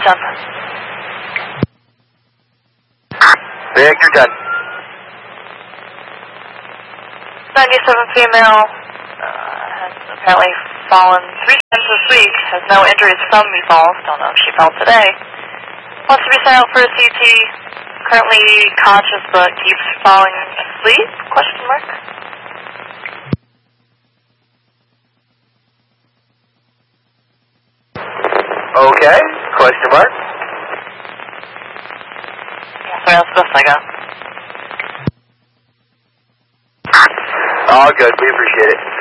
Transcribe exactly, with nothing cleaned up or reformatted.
ten. Victor ten. ninety-seven female uh, has apparently fallen three times this week, has no injuries from the falls, don't know if she fell today. Wants to be sent out for a C T, currently conscious but keeps falling asleep, question mark. Okay, question mark. Yeah, sorry, that's the best I got. All good, we appreciate it.